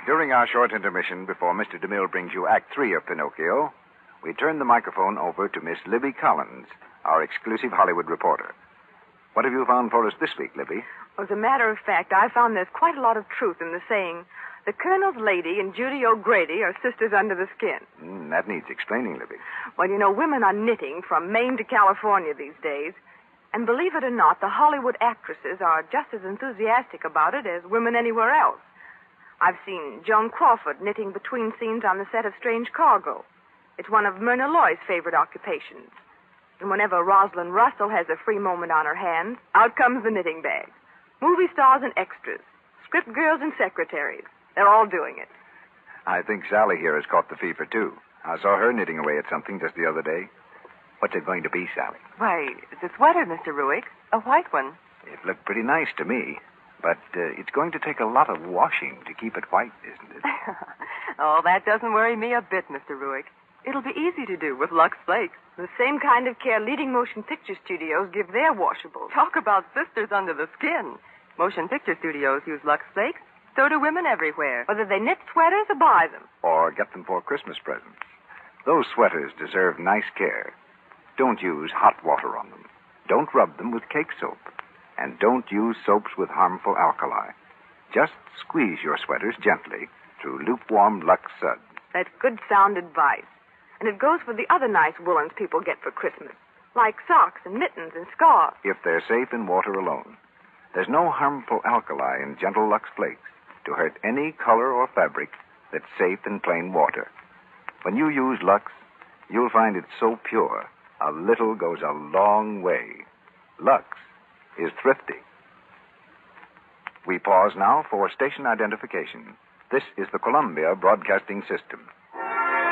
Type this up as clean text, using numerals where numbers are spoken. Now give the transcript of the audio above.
During our short intermission before Mr. DeMille brings you Act 3 of Pinocchio, we turn the microphone over to Miss Libby Collins, our exclusive Hollywood reporter. What have you found for us this week, Libby? Well, as a matter of fact, I found there's quite a lot of truth in the saying, the Colonel's lady and Judy O'Grady are sisters under the skin. That needs explaining, Libby. Well, you know, women are knitting from Maine to California these days. And believe it or not, the Hollywood actresses are just as enthusiastic about it as women anywhere else. I've seen Joan Crawford knitting between scenes on the set of Strange Cargo. It's one of Myrna Loy's favorite occupations. And whenever Rosalind Russell has a free moment on her hands, out comes the knitting bag. Movie stars and extras, script girls and secretaries. They're all doing it. I think Sally here has caught the fever, too. I saw her knitting away at something just the other day. What's it going to be, Sally? Why, it's a sweater, Mr. Ruick. A white one. It looked pretty nice to me. But it's going to take a lot of washing to keep it white, isn't it? Oh, that doesn't worry me a bit, Mr. Ruick. It'll be easy to do with Lux Flakes. The same kind of care leading motion picture studios give their washables. Talk about sisters under the skin. Motion picture studios use Lux Flakes. So do women everywhere. Whether they knit sweaters or buy them. Or get them for Christmas presents. Those sweaters deserve nice care. Don't use hot water on them. Don't rub them with cake soap. And don't use soaps with harmful alkali. Just squeeze your sweaters gently through lukewarm Lux suds. That's good sound advice. And it goes for the other nice woolens people get for Christmas, like socks and mittens and scarves. If they're safe in water alone. There's no harmful alkali in gentle Lux Flakes to hurt any color or fabric that's safe in plain water. When you use Lux, you'll find it's so pure, a little goes a long way. Lux is thrifty. We pause now for station identification. This is the Columbia Broadcasting System.